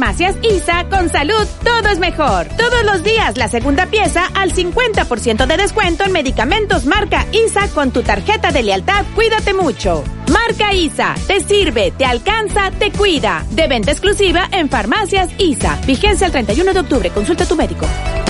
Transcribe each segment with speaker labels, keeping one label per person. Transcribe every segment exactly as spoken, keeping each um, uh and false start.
Speaker 1: Farmacias I S A, con salud todo es mejor. Todos los días la segunda pieza al cincuenta por ciento de descuento en medicamentos marca I S A con tu tarjeta de lealtad Cuídate Mucho. Marca I S A, te sirve, te alcanza, te cuida. De venta exclusiva en Farmacias I S A. Vigencia el treinta y uno de octubre. Consulta a tu médico.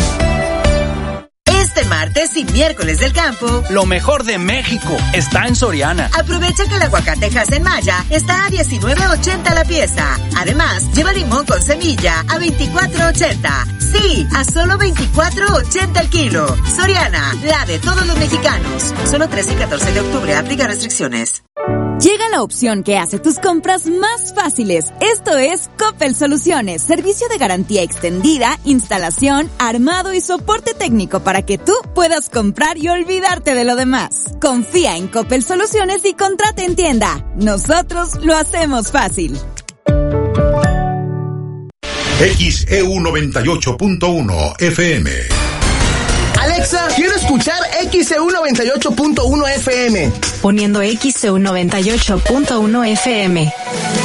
Speaker 2: Este martes y miércoles del campo,
Speaker 3: lo mejor de México está en Soriana.
Speaker 2: Aprovecha que el aguacate en Maya está a diecinueve ochenta la pieza. Además, lleva limón con semilla a veinticuatro ochenta. Sí, a solo veinticuatro ochenta el kilo. Soriana, la de todos los mexicanos. Solo trece y catorce de octubre, aplica restricciones.
Speaker 4: Llega la opción que hace tus compras más fáciles. Esto es Coppel Soluciones, servicio de garantía extendida, instalación, armado y soporte técnico para que tú puedas comprar y olvidarte de lo demás. Confía en Coppel Soluciones y contrata en tienda. Nosotros lo hacemos fácil.
Speaker 5: X E U noventa y ocho punto uno F M.
Speaker 6: Alexa, quiero escuchar X E U noventa y ocho punto uno F M.
Speaker 7: Poniendo X E U noventa y ocho punto uno F M.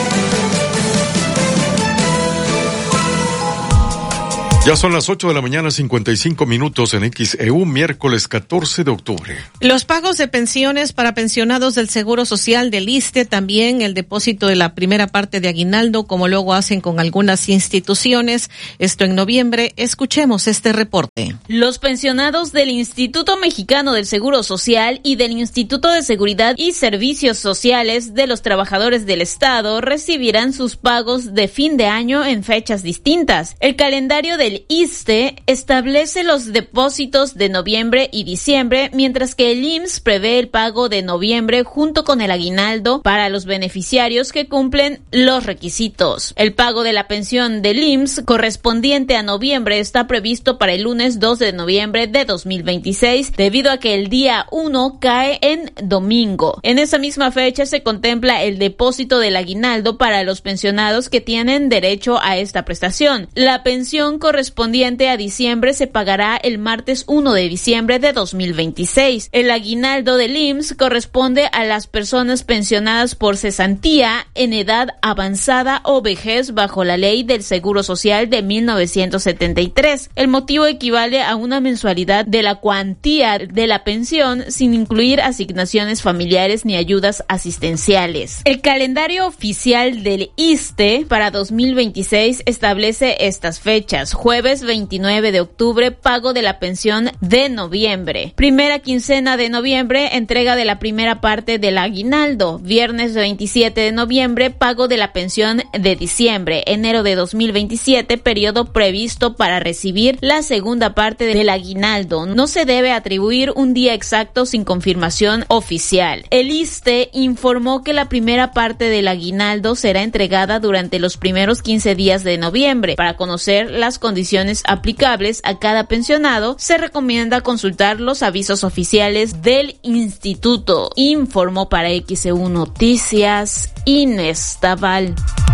Speaker 8: Ya son las ocho de la mañana, cincuenta y cinco minutos en X E U, miércoles catorce de octubre.
Speaker 9: Los pagos de pensiones para pensionados del Seguro Social del ISSSTE, también el depósito de la primera parte de aguinaldo, como luego hacen con algunas instituciones. Esto en noviembre. Escuchemos este reporte.
Speaker 10: Los pensionados del Instituto Mexicano del Seguro Social y del Instituto de Seguridad y Servicios Sociales de los Trabajadores del Estado recibirán sus pagos de fin de año en fechas distintas. El calendario del ISSSTE establece los depósitos de noviembre y diciembre, mientras que el I M S S prevé el pago de noviembre junto con el aguinaldo para los beneficiarios que cumplen los requisitos. El pago de la pensión del I M S S correspondiente a noviembre está previsto para el lunes dos de noviembre de dos mil veintiséis, debido a que el día uno cae en domingo. En esa misma fecha se contempla el depósito del aguinaldo para los pensionados que tienen derecho a esta prestación. La pensión correspondiente correspondiente a diciembre se pagará el martes uno de diciembre de dos mil veintiséis. El aguinaldo del I M S S corresponde a las personas pensionadas por cesantía en edad avanzada o vejez bajo la Ley del Seguro Social de mil novecientos setenta y tres. El motivo equivale a una mensualidad de la cuantía de la pensión sin incluir asignaciones familiares ni ayudas asistenciales. El calendario oficial del ISSSTE para dos mil veintiséis establece estas fechas. Jueves veintinueve de octubre, pago de la pensión de noviembre. Primera quincena de noviembre, entrega de la primera parte del aguinaldo. Viernes veintisiete de noviembre, pago de la pensión de diciembre. Enero de dos mil veintisiete, periodo previsto para recibir la segunda parte del aguinaldo. No se debe atribuir un día exacto sin confirmación oficial. El ISSSTE informó que la primera parte del aguinaldo será entregada durante los primeros quince días de noviembre. Para conocer las condiciones aplicables a cada pensionado, se recomienda consultar los avisos oficiales del instituto. Informó para X E U Noticias Inés Taval.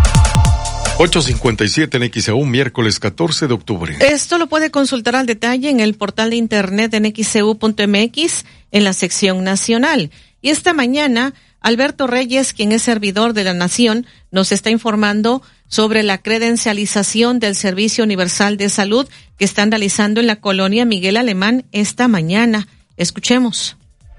Speaker 8: ocho cincuenta y siete en X E U, miércoles catorce de octubre.
Speaker 9: Esto lo puede consultar al detalle en el portal de internet en X E U punto M X en la sección nacional. Y esta mañana, Alberto Reyes, quien es servidor de la Nación, nos está informando sobre la credencialización del Servicio Universal de Salud que están realizando en la colonia Miguel Alemán esta mañana. Escuchemos.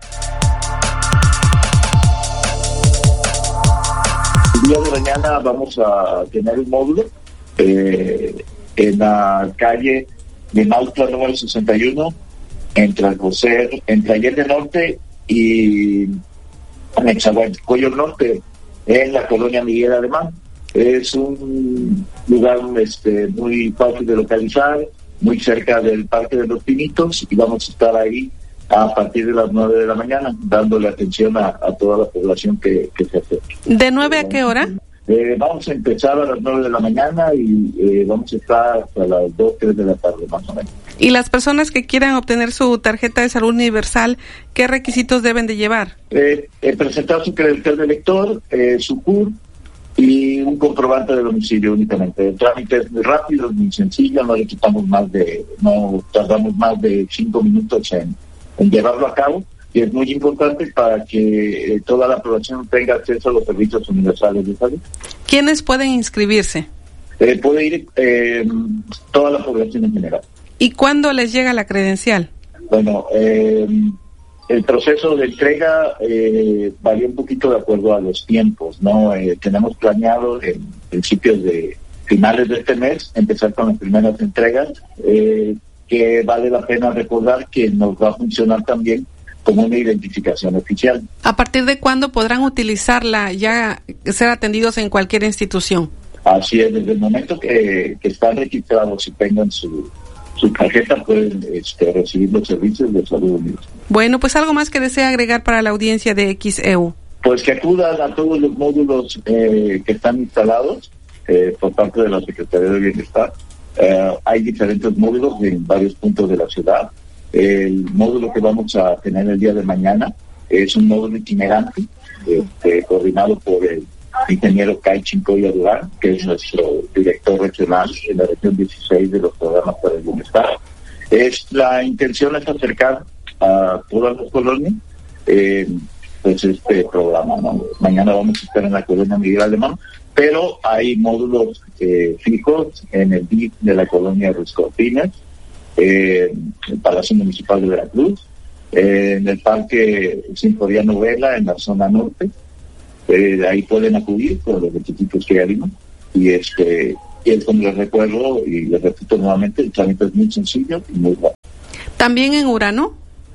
Speaker 11: El día de mañana vamos a tener un módulo eh, en la calle de Mautla número sesenta y uno, entre José, entre Allende Norte y Nezahualcóyotl Norte, en la colonia Miguel Alemán. Es un lugar este, muy fácil de localizar, muy cerca del Parque de los Pinitos, y vamos a estar ahí a partir de las nueve de la mañana, dándole atención a, a toda la población que, que se acerque.
Speaker 9: ¿De nueve a qué hora?
Speaker 11: Eh, vamos a empezar a las nueve de la mañana y eh, vamos a estar hasta las dos, tres de la tarde más o menos.
Speaker 12: Y las personas que quieran obtener su tarjeta de salud universal, ¿qué requisitos deben de llevar?
Speaker 11: Eh, eh, presentar su credencial de lector, eh, su C U R y un comprobante de domicilio únicamente. El trámite es muy rápido, muy sencillo, no le quitamos más de, no tardamos más de cinco minutos en, en llevarlo a cabo, y es muy importante para que eh, toda la población tenga acceso a los servicios universales de salud.
Speaker 12: ¿Quiénes pueden inscribirse?
Speaker 11: Eh, puede ir eh, toda la población en general.
Speaker 12: ¿Y cuándo les llega la credencial?
Speaker 11: Bueno, eh, el proceso de entrega eh, varía un poquito de acuerdo a los tiempos, ¿no? Eh, tenemos planeado en principios de finales de este mes empezar con las primeras entregas, eh, que vale la pena recordar que nos va a funcionar también como una identificación oficial.
Speaker 12: ¿A partir de cuándo podrán utilizarla, ya ser atendidos en cualquier institución?
Speaker 11: Así es, desde el momento que, que están registrados y tengan su, su tarjeta, pueden este, recibir los servicios de salud universal.
Speaker 12: Bueno, pues algo más que desea agregar para la audiencia de X E U.
Speaker 11: Pues que acudan a todos los módulos eh, que están instalados eh, por parte de la Secretaría de Bienestar. Eh, hay diferentes módulos en varios puntos de la ciudad. El módulo que vamos a tener el día de mañana es un módulo itinerante, este, coordinado por el ingeniero Kai Chincoya Durán, que es nuestro director regional en la región dieciséis de los programas para el bienestar. Es, la intención es acercar a todas las colonias eh, pues este programa, ¿no? Mañana vamos a estar en la colonia Miguel Alemán, pero hay módulos eh, fijos en el D I F de la colonia Ruiz Cortines, eh, el Palacio Municipal de Veracruz, eh, en el Parque Sinforiano Vela en la zona norte. Eh, ahí pueden acudir con los requisitos que ya vimos. Y este, y es como les recuerdo y les repito nuevamente, el trámite es muy sencillo y muy rápido.
Speaker 12: ¿También en Urano?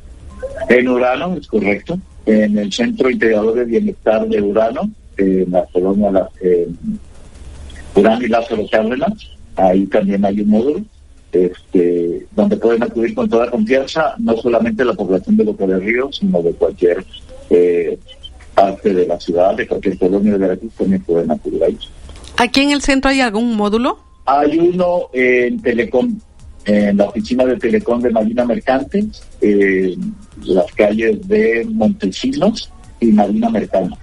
Speaker 11: En Urano, es correcto. En el Centro Integrador de Bienestar de Urano, en la colonia la, eh, Urano y Lázaro Cárdenas, ahí también hay un módulo este, donde pueden acudir con toda confianza, no solamente la población de Boca del Río, sino de cualquier eh, parte de la ciudad, de cualquier colonia de Veracruz, también pueden acudir ahí.
Speaker 12: ¿Aquí en el centro hay algún módulo?
Speaker 11: Hay uno en Telecom, en la oficina de Telecom de Marina Mercante, en las calles de Montesinos y Marina Mercante.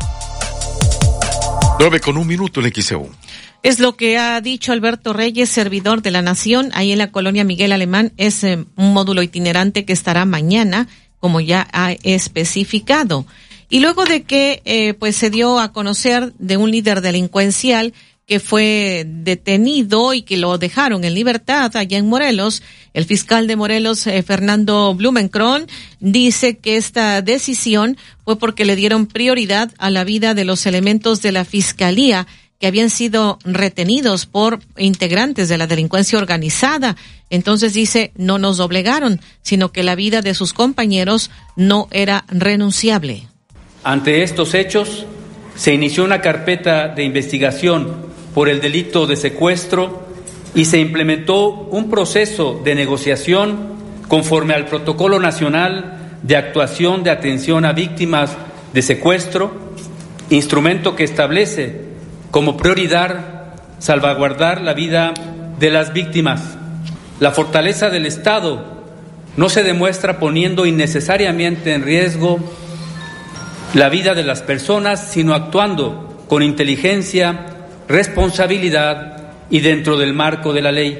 Speaker 8: Nueve con un minuto en X E U.
Speaker 9: Es lo que ha dicho Alberto Reyes, servidor de la Nación, ahí en la colonia Miguel Alemán. Es eh, un módulo itinerante que estará mañana, como ya ha especificado. Y luego de que eh, pues se dio a conocer de un líder delincuencial que fue detenido y que lo dejaron en libertad allá en Morelos, el fiscal de Morelos, eh, Fernando Blumenkron, dice que esta decisión fue porque le dieron prioridad a la vida de los elementos de la fiscalía que habían sido retenidos por integrantes de la delincuencia organizada. Entonces dice, no nos doblegaron, sino que la vida de sus compañeros no era renunciable.
Speaker 13: Ante estos hechos, se inició una carpeta de investigación por el delito de secuestro y se implementó un proceso de negociación conforme al Protocolo Nacional de Actuación de Atención a Víctimas de Secuestro, instrumento que establece como prioridad salvaguardar la vida de las víctimas. La fortaleza del Estado no se demuestra poniendo innecesariamente en riesgo la vida de las personas, sino actuando con inteligencia, responsabilidad y dentro del marco de la ley.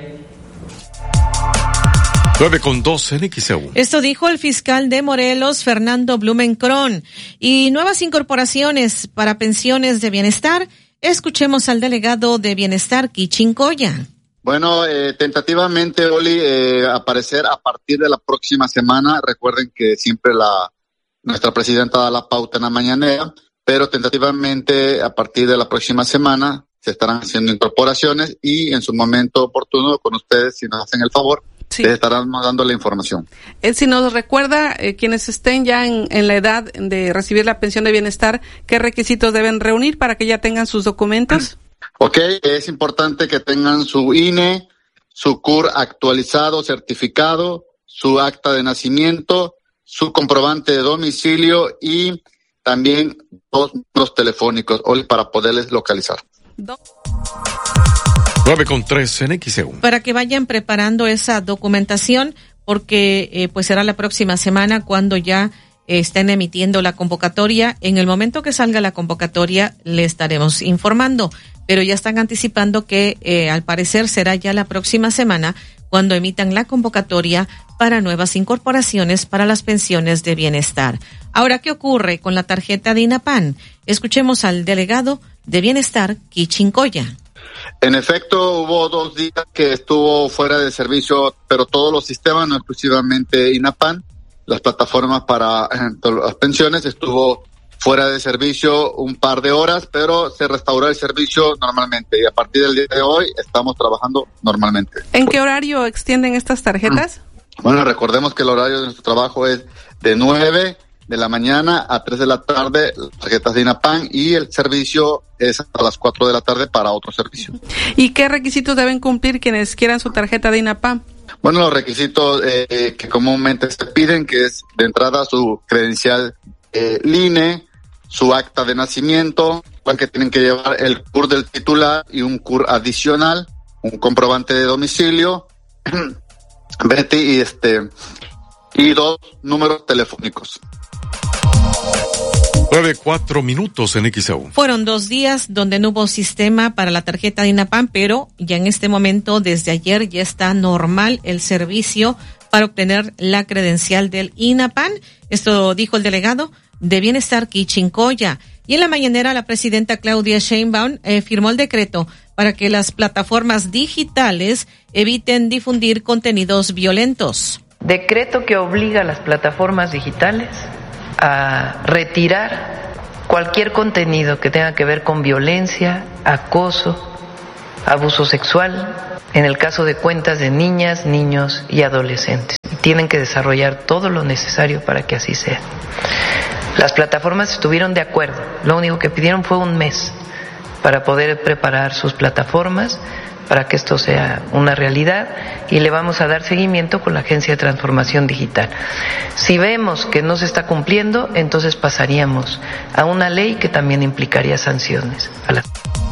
Speaker 8: nueve con dos en X E U.
Speaker 9: Esto dijo el fiscal de Morelos, Fernando Blumenkron. Y nuevas incorporaciones para pensiones de bienestar. Escuchemos al delegado de Bienestar, Kichin Coya.
Speaker 14: Bueno, eh, tentativamente, Oli, eh, aparecer a partir de la próxima semana. Recuerden que siempre la nuestra presidenta da la pauta en la mañanera, pero tentativamente a partir de la próxima semana se estarán haciendo incorporaciones y en su momento oportuno con ustedes, si nos hacen el favor, sí, les estarán dando la información.
Speaker 12: Eh, si nos recuerda, eh, quienes estén ya en, en la edad de recibir la pensión de bienestar, ¿qué requisitos deben reunir para que ya tengan sus documentos?
Speaker 14: Ok, es importante que tengan su I N E, su C U R actualizado, certificado, su acta de nacimiento, su comprobante de domicilio y también dos números telefónicos para poderles localizar.
Speaker 8: nueve con tres en X E U.
Speaker 9: Para que vayan preparando esa documentación, porque eh, pues será la próxima semana cuando ya eh, estén emitiendo la convocatoria. En el momento que salga la convocatoria le estaremos informando, pero ya están anticipando que eh, al parecer será ya la próxima semana cuando emitan la convocatoria para nuevas incorporaciones para las pensiones de bienestar. Ahora, ¿qué ocurre con la tarjeta de INAPAN? Escuchemos al delegado de Bienestar, Kichin Coya.
Speaker 14: En efecto, hubo dos días que estuvo fuera de servicio, pero todos los sistemas, no exclusivamente INAPAN, las plataformas para eh, las pensiones, estuvo fuera de servicio un par de horas, pero se restauró el servicio normalmente y a partir del día de hoy estamos trabajando normalmente.
Speaker 12: ¿En qué horario extienden estas tarjetas?
Speaker 14: Bueno, recordemos que el horario de nuestro trabajo es de nueve de la mañana a tres de la tarde, las tarjetas de INAPAN, y el servicio es hasta las cuatro de la tarde para otro servicio.
Speaker 12: ¿Y qué requisitos deben cumplir quienes quieran su tarjeta de INAPAN?
Speaker 14: Bueno, los requisitos eh, que comúnmente se piden, que es de entrada su credencial eh, L I N E, su acta de nacimiento, que tienen que llevar el C U R del titular y un C U R adicional, un comprobante de domicilio, Betty, y este y dos números telefónicos.
Speaker 8: Nueve, cuatro minutos en X E U.
Speaker 9: Fueron dos días donde no hubo sistema para la tarjeta de INAPAN, pero ya en este momento, desde ayer, ya está normal el servicio para obtener la credencial del INAPAN. Esto dijo el delegado de Bienestar, Quichincoya. Y en la mañanera, la presidenta Claudia Sheinbaum eh, firmó el decreto para que las plataformas digitales eviten difundir contenidos violentos.
Speaker 15: Decreto que obliga a las plataformas digitales a retirar cualquier contenido que tenga que ver con violencia, acoso, abuso sexual, en el caso de cuentas de niñas, niños y adolescentes. Tienen que desarrollar todo lo necesario para que así sea. Las plataformas estuvieron de acuerdo, lo único que pidieron fue un mes para poder preparar sus plataformas, para que esto sea una realidad, y le vamos a dar seguimiento con la Agencia de Transformación Digital. Si vemos que no se está cumpliendo, entonces pasaríamos a una ley que también implicaría sanciones a la...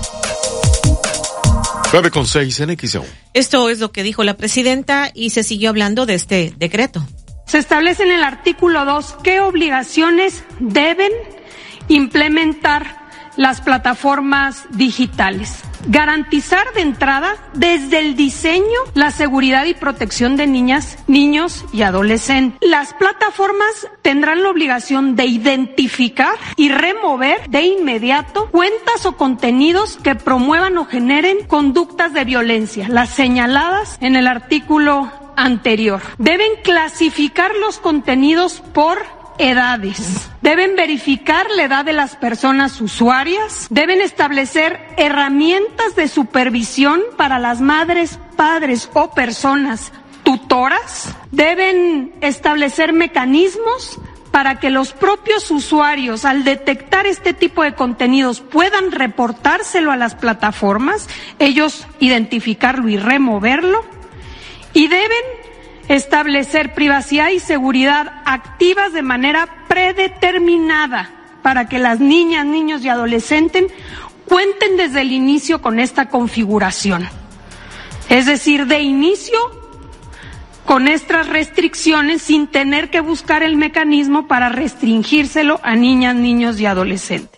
Speaker 8: nueve con seis en X E U.
Speaker 9: Esto es lo que dijo la presidenta y se siguió hablando de este decreto.
Speaker 16: Se establece en el artículo dos qué obligaciones deben implementar las plataformas digitales. Garantizar de entrada, desde el diseño, la seguridad y protección de niñas, niños y adolescentes. Las plataformas tendrán la obligación de identificar y remover de inmediato cuentas o contenidos que promuevan o generen conductas de violencia, las señaladas en el artículo anterior. Deben clasificar los contenidos por edades. Deben verificar la edad de las personas usuarias. Deben establecer herramientas de supervisión para las madres, padres o personas tutoras. Deben establecer mecanismos para que los propios usuarios, al detectar este tipo de contenidos, puedan reportárselo a las plataformas, ellos identificarlo y removerlo. Y deben establecer privacidad y seguridad activas de manera predeterminada para que las niñas, niños y adolescentes cuenten desde el inicio con esta configuración. Es decir, de inicio con estas restricciones sin tener que buscar el mecanismo para restringírselo a niñas, niños y adolescentes.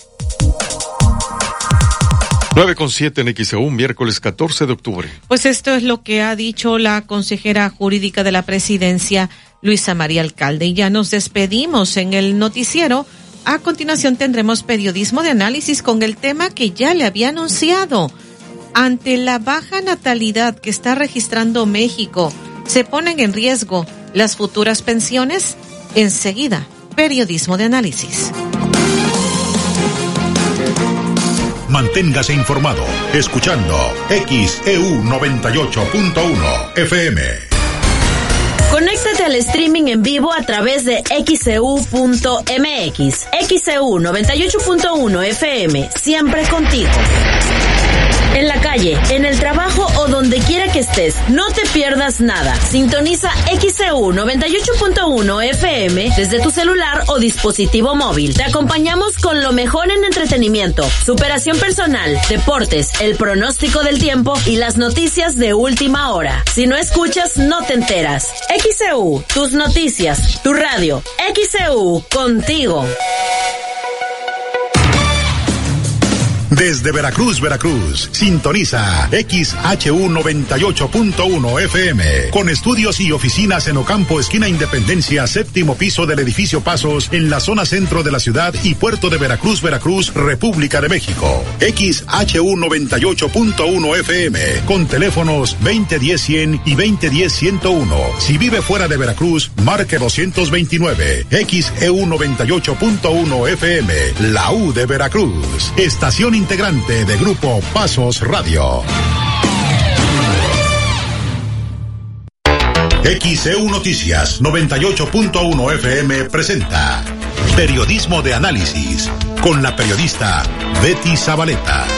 Speaker 8: nueve con siete en X E U, miércoles catorce de octubre.
Speaker 9: Pues esto es lo que ha dicho la consejera jurídica de la presidencia, Luisa María Alcalde. Y ya nos despedimos en el noticiero. A continuación tendremos periodismo de análisis con el tema que ya le había anunciado. Ante la baja natalidad que está registrando México, ¿se ponen en riesgo las futuras pensiones? Enseguida, periodismo de análisis.
Speaker 5: Manténgase informado escuchando X E U noventa y ocho punto uno F M.
Speaker 17: Conéctate al streaming en vivo a través de X E U punto M X. X E U noventa y ocho punto uno F M, siempre contigo. En la calle, en el trabajo o donde quiera que estés, no te pierdas nada. Sintoniza X E U noventa y ocho punto uno F M desde tu celular o dispositivo móvil. Te acompañamos con lo mejor en entretenimiento, superación personal, deportes, el pronóstico del tiempo y las noticias de última hora. Si no escuchas, no te enteras. X E U, tus noticias, tu radio. X E U, contigo.
Speaker 5: Desde Veracruz, Veracruz, sintoniza X H U noventa y ocho punto uno F M, con estudios y oficinas en Ocampo, esquina Independencia, séptimo piso del edificio Pasos, en la zona centro de la ciudad y puerto de Veracruz, Veracruz, República de México. X H U noventa y ocho punto uno F M, con teléfonos veinte diez cien y veinte diez ciento uno. Si vive fuera de Veracruz, marque doscientos veintinueve. X E U noventa y ocho punto uno F M, la U de Veracruz. Estación integrante de Grupo Pasos Radio. X E U Noticias noventa y ocho punto uno F M presenta Periodismo de Análisis con la periodista Betty Zabaleta.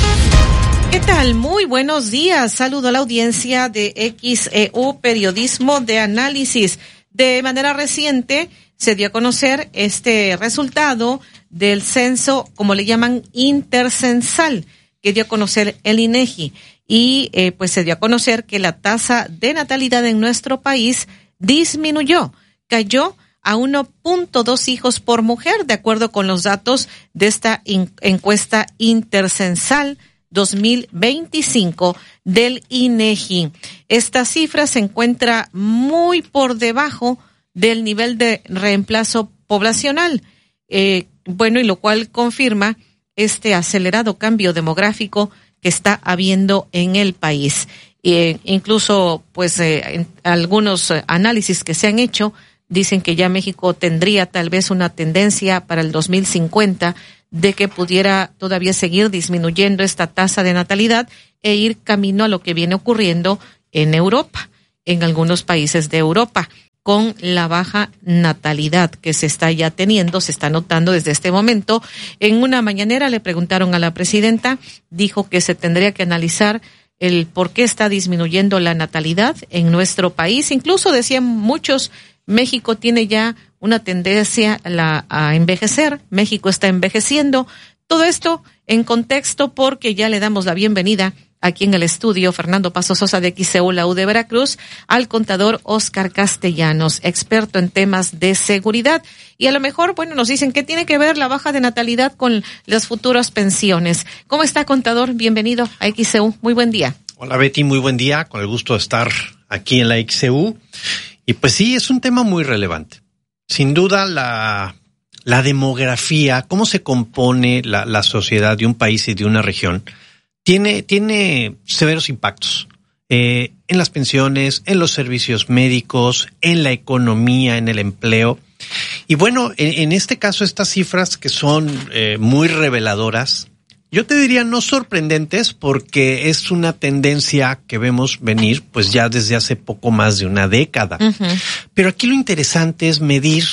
Speaker 9: ¿Qué tal? Muy buenos días. Saludo a la audiencia de X E U Periodismo de Análisis. De manera reciente se dio a conocer este resultado del censo, como le llaman, intercensal, que dio a conocer el INEGI. Y eh, pues se dio a conocer que la tasa de natalidad en nuestro país disminuyó, cayó a uno punto dos hijos por mujer, de acuerdo con los datos de esta in- encuesta intercensal dos mil veinticinco del INEGI. Esta cifra se encuentra muy por debajo del nivel de reemplazo poblacional, eh, bueno, y lo cual confirma este acelerado cambio demográfico que está habiendo en el país. Eh, incluso, pues, eh, en algunos eh, análisis que se han hecho dicen que ya México tendría tal vez una tendencia para el dos mil cincuenta de que pudiera todavía seguir disminuyendo esta tasa de natalidad e ir camino a lo que viene ocurriendo en Europa, en algunos países de Europa, con la baja natalidad que se está ya teniendo, se está notando desde este momento. En una mañanera le preguntaron a la presidenta, dijo que se tendría que analizar el por qué está disminuyendo la natalidad en nuestro país. Incluso decían muchos, México tiene ya una tendencia a, la, a envejecer, México está envejeciendo. Todo esto en contexto porque ya le damos la bienvenida aquí en el estudio, Fernando Paso Sosa de X E U, la U de Veracruz, al contador Oscar Castellanos, experto en temas de seguridad. Y a lo mejor, bueno, nos dicen qué tiene que ver la baja de natalidad con las futuras pensiones. ¿Cómo está, contador? Bienvenido a X E U. Muy buen día.
Speaker 18: Hola, Betty. Muy buen día. Con el gusto de estar aquí en la X E U. Y pues sí, es un tema muy relevante. Sin duda, la, la demografía, cómo se compone la, la sociedad de un país y de una región, Tiene, tiene severos impactos eh, en las pensiones, en los servicios médicos, en la economía, en el empleo. Y bueno, en, en este caso, estas cifras que son eh, muy reveladoras, yo te diría no sorprendentes, porque es una tendencia que vemos venir pues ya desde hace poco más de una década. Uh-huh. Pero aquí lo interesante es medir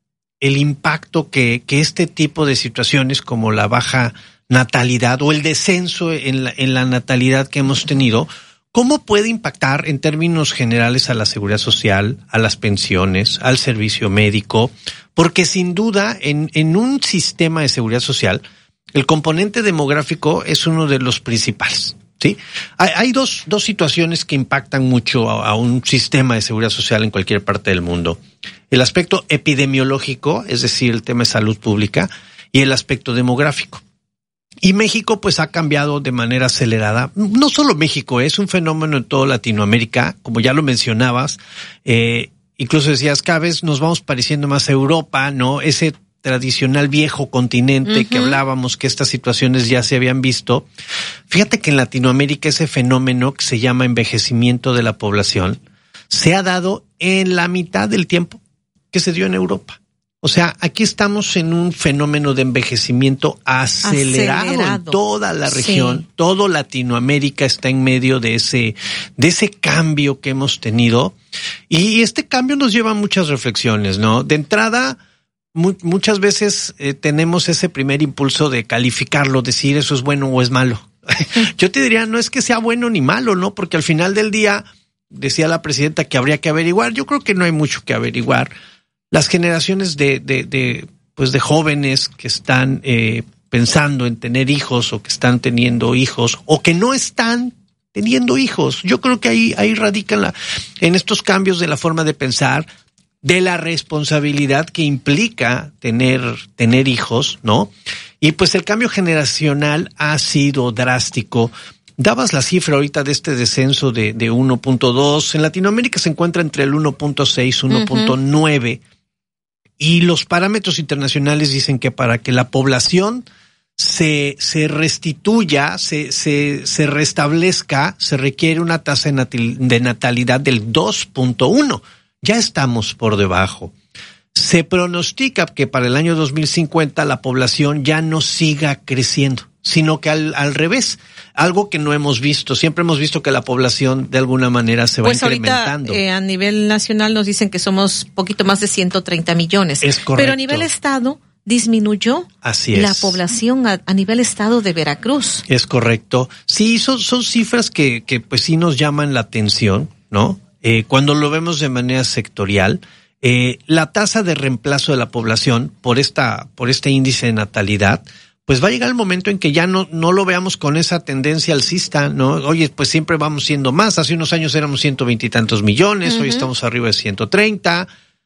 Speaker 18: el impacto que, que este tipo de situaciones como la baja natalidad o el descenso en la, en la natalidad que hemos tenido, ¿cómo puede impactar en términos generales a la seguridad social, a las pensiones, al servicio médico? Porque sin duda en, en un sistema de seguridad social, el componente demográfico es uno de los principales, ¿sí? Hay, hay dos, dos situaciones que impactan mucho a, a un sistema de seguridad social en cualquier parte del mundo. El aspecto epidemiológico, es decir, el tema de salud pública, y el aspecto demográfico. Y México pues ha cambiado de manera acelerada. No solo México, es un fenómeno en toda Latinoamérica, como ya lo mencionabas. Eh, incluso decías, cada vez nos vamos pareciendo más a Europa, ¿no? Ese tradicional viejo continente uh-huh. que hablábamos que estas situaciones ya se habían visto. Fíjate que en Latinoamérica ese fenómeno que se llama envejecimiento de la población se ha dado en la mitad del tiempo que se dio en Europa. O sea, aquí estamos en un fenómeno de envejecimiento acelerado, acelerado. en toda la región. Sí. Todo Latinoamérica está en medio de ese, de ese cambio que hemos tenido. Y este cambio nos lleva a muchas reflexiones, ¿no? De entrada, mu- muchas veces eh, tenemos ese primer impulso de calificarlo, decir eso es bueno o es malo. Yo te diría, no es que sea bueno ni malo, ¿no? Porque al final del día, decía la presidenta que habría que averiguar. Yo creo que no hay mucho que averiguar. Las generaciones de, de, de, pues de jóvenes que están eh, pensando en tener hijos o que están teniendo hijos o que no están teniendo hijos. Yo creo que ahí, ahí radican la, en estos cambios de la forma de pensar, de la responsabilidad que implica tener, tener hijos, ¿no? Y pues el cambio generacional ha sido drástico. Dabas la cifra ahorita de este descenso de, de uno punto dos. En Latinoamérica se encuentra entre el uno punto seis y uno punto nueve. Uh-huh. Y los parámetros internacionales dicen que para que la población se, se restituya, se, se, se restablezca, se requiere una tasa de, natal, de natalidad del dos punto uno. Ya estamos por debajo. Se pronostica que para el año dos mil cincuenta la población ya no siga creciendo, sino que al, al revés, algo que no hemos visto. Siempre hemos visto que la población de alguna manera se va pues incrementando.
Speaker 9: Ahorita, eh, a nivel nacional nos dicen que somos poquito más de ciento treinta millones.
Speaker 18: Es correcto.
Speaker 9: Pero a nivel estado disminuyó
Speaker 18: Así es.
Speaker 9: la población a, a nivel estado de Veracruz.
Speaker 18: Es correcto. Sí, son, son cifras que, que pues sí nos llaman la atención, ¿no? Eh, cuando lo vemos de manera sectorial, eh, la tasa de reemplazo de la población por esta, por este índice de natalidad, pues va a llegar el momento en que ya no, no lo veamos con esa tendencia alcista, ¿no? Oye, pues siempre vamos siendo más. Hace unos años éramos ciento veinte y tantos millones, uh-huh. Hoy estamos arriba de ciento treinta.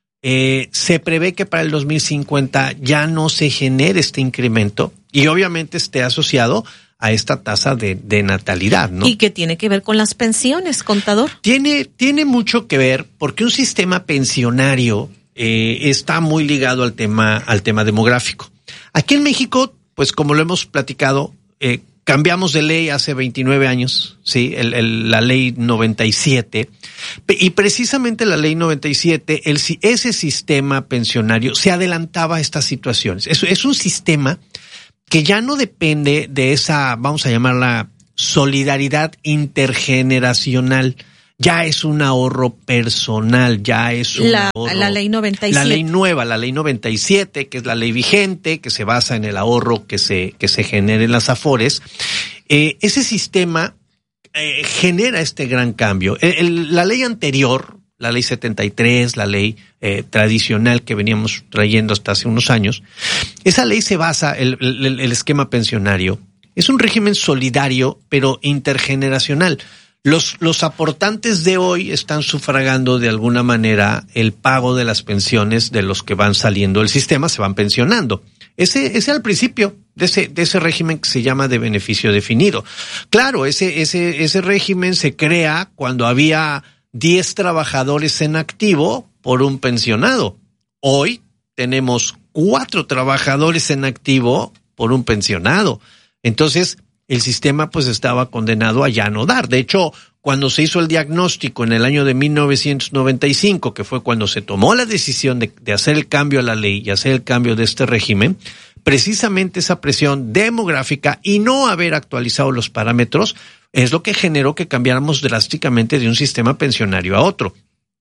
Speaker 18: Eh, se prevé que para el dos mil cincuenta ya no se genere este incremento y obviamente esté asociado a esta tasa de, de natalidad, ¿no?
Speaker 9: ¿Y qué tiene que ver con las pensiones, contador?
Speaker 18: Tiene, tiene mucho que ver porque un sistema pensionario eh, está muy ligado al tema, al tema demográfico. Aquí en México, pues como lo hemos platicado, eh, cambiamos de ley hace veintinueve años, ¿sí? El, el, la ley noventa y siete. Y precisamente la ley noventa y siete, el, ese sistema pensionario se adelantaba a estas situaciones. Es, es un sistema que ya no depende de esa, vamos a llamarla, solidaridad intergeneracional. Ya es un ahorro personal, ya es un
Speaker 9: la,
Speaker 18: ahorro.
Speaker 9: La ley noventa y siete.
Speaker 18: La ley nueva, la ley noventa y siete, que es la ley vigente, que se basa en el ahorro que se, que se genera en las AFORES. Eh, ese sistema eh, genera este gran cambio. El, el, la ley anterior, la ley setenta y tres, la ley eh, tradicional que veníamos trayendo hasta hace unos años, esa ley se basa, el, el, el esquema pensionario, es un régimen solidario, pero intergeneracional. Los, los aportantes de hoy están sufragando de alguna manera el pago de las pensiones de los que van saliendo del sistema, se van pensionando. Ese, ese al principio de ese, de ese régimen que se llama de beneficio definido. Claro, ese, ese, ese régimen se crea cuando había diez trabajadores en activo por un pensionado. Hoy tenemos cuatro trabajadores en activo por un pensionado. Entonces, el sistema pues estaba condenado a ya no dar. De hecho, cuando se hizo el diagnóstico en el año de mil novecientos noventa y cinco, que fue cuando se tomó la decisión de, de hacer el cambio a la ley y hacer el cambio de este régimen, precisamente esa presión demográfica y no haber actualizado los parámetros es lo que generó que cambiáramos drásticamente de un sistema pensionario a otro.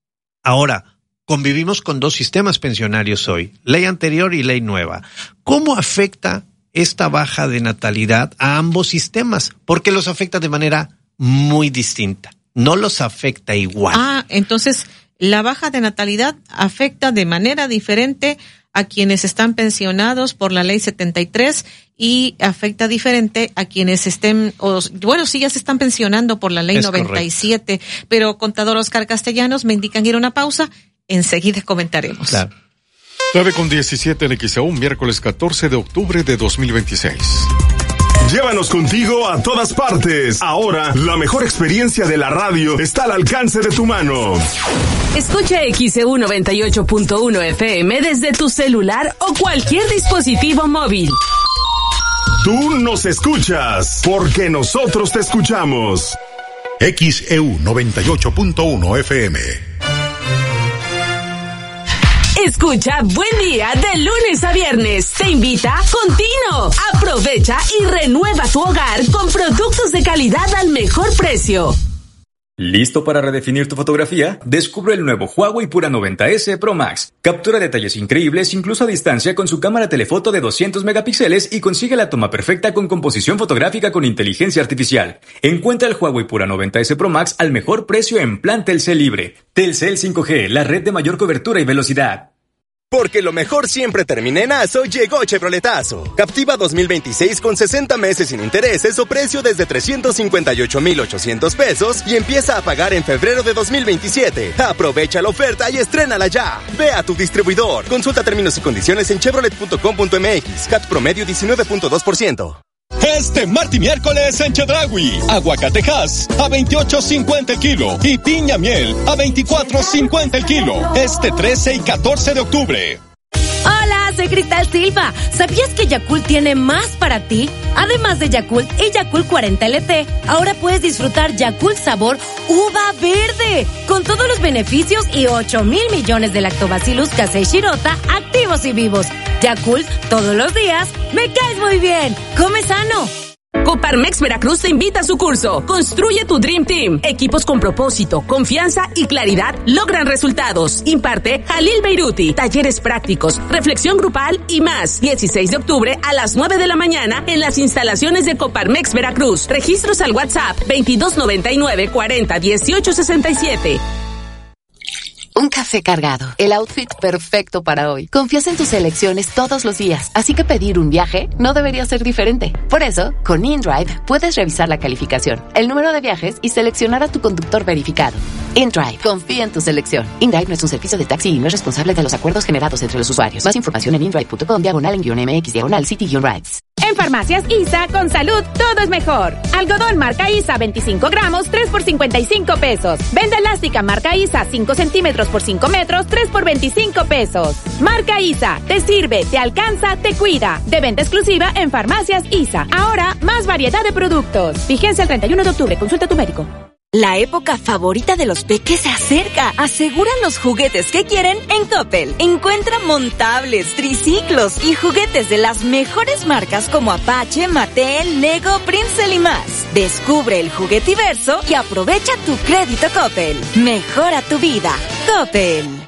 Speaker 18: Ahora, convivimos con dos sistemas pensionarios hoy, ley anterior y ley nueva. ¿Cómo afecta esta baja de natalidad a ambos sistemas? Porque los afecta de manera muy distinta, no los afecta igual.
Speaker 9: Ah, entonces la baja de natalidad afecta de manera diferente a quienes están pensionados por la ley setenta y tres y afecta diferente a quienes estén, o, bueno, sí ya se están pensionando por la ley es noventa y siete, correcto. Pero contador Oscar Castellanos, me indican ir a una pausa, enseguida comentaremos.
Speaker 18: Claro.
Speaker 8: nueve con diecisiete en X E U, miércoles catorce de octubre de dos mil veintiséis.
Speaker 19: Llévanos contigo a todas partes. Ahora, la mejor experiencia de la radio está al alcance de tu mano.
Speaker 17: Escucha X E U noventa y ocho punto uno F M desde tu celular o cualquier dispositivo móvil.
Speaker 19: Tú nos escuchas, porque nosotros te escuchamos.
Speaker 5: X E U noventa y ocho punto uno F M.
Speaker 17: Escucha Buen Día de lunes a viernes. Te invita Contino. Aprovecha y renueva tu hogar con productos de calidad al mejor precio.
Speaker 20: ¿Listo para redefinir tu fotografía? Descubre el nuevo Huawei Pura noventa ese Pro Max. Captura detalles increíbles incluso a distancia con su cámara telefoto de doscientos megapíxeles y consigue la toma perfecta con composición fotográfica con inteligencia artificial. Encuentra el Huawei Pura noventa ese Pro Max al mejor precio en plan Telcel Libre. Telcel cinco G, la red de mayor cobertura y velocidad.
Speaker 21: Porque lo mejor siempre termina en Aso, llegó Chevroletazo. Captiva dos mil veintiséis con sesenta meses sin intereses o precio desde trescientos cincuenta y ocho mil ochocientos pesos y empieza a pagar en febrero de dos mil veintisiete. Aprovecha la oferta y estrénala ya. Ve a tu distribuidor. Consulta términos y condiciones en chevrolet punto com punto m x. C A T promedio diecinueve punto dos por ciento.
Speaker 22: Este martes y miércoles en Chedraui, aguacatejas a veintiocho cincuenta el kilo y piña miel a veinticuatro cincuenta el kilo. Este trece y catorce de octubre.
Speaker 23: Hola, soy Cristal Silva. ¿Sabías que Yakult tiene más para ti? Además de Yakult y Yakult cuarenta L T, ahora puedes disfrutar Yakult sabor uva verde, con todos los beneficios y ocho mil millones de lactobacillus casei shirota activos y vivos. Yakult, todos los días, me caes muy bien. Come sano.
Speaker 24: Coparmex Veracruz te invita a su curso Construye tu Dream Team. Equipos con propósito, confianza y claridad logran resultados. Imparte Jalil Beiruti. Talleres prácticos, reflexión grupal y más. dieciséis de octubre a las nueve de la mañana en las instalaciones de Coparmex Veracruz. Registros al WhatsApp veintidós noventa y nueve cuarenta dieciocho sesenta y siete.
Speaker 25: Un café cargado, el outfit perfecto para hoy. Confías en tus elecciones todos los días, así que pedir un viaje no debería ser diferente. Por eso, con InDrive puedes revisar la calificación, el número de viajes y seleccionar a tu conductor verificado. InDrive, confía en tu selección. InDrive no es un servicio de taxi y no es responsable de los acuerdos generados entre los usuarios. Más información en indrive punto com, diagonal en guión mx, diagonal city guión rides.
Speaker 1: En Farmacias ISA, con salud, todo es mejor. Algodón marca ISA, veinticinco gramos, tres por cincuenta y cinco pesos. Venda elástica marca ISA, cinco centímetros por cinco metros, tres por veinticinco pesos. Marca ISA, te sirve, te alcanza, te cuida. De venta exclusiva en Farmacias ISA. Ahora, más variedad de productos. Vigencia el treinta y uno de octubre, consulta a tu médico.
Speaker 23: La época favorita de los peques se acerca. Aseguran los juguetes que quieren en Coppel. Encuentra montables, triciclos y juguetes de las mejores marcas como Apache, Mattel, Lego, Princeton y más. Descubre el juguetiverso y aprovecha tu crédito Coppel. Mejora tu vida. Coppel.